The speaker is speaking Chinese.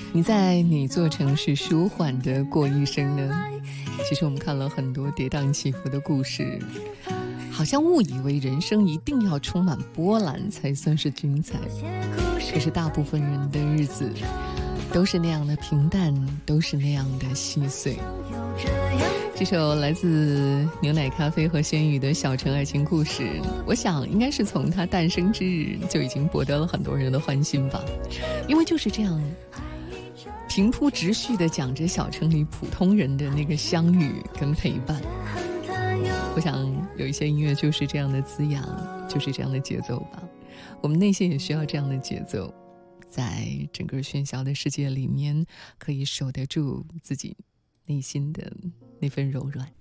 你在哪座城市舒缓地过一生呢？其实我们看了很多跌宕起伏的故事，好像误以为人生一定要充满波澜才算是精彩，可是大部分人的日子都是那样的平淡，都是那样的细碎。这首来自牛奶咖啡和轩宇的小城爱情故事，我想应该是从它诞生之日就已经博得了很多人的欢心吧，因为就是这样平铺直叙地讲着小城里普通人的那个相遇跟陪伴。我想有一些音乐就是这样的滋养，就是这样的节奏吧。我们内心也需要这样的节奏，在整个喧嚣的世界里面可以守得住自己内心的那份柔软。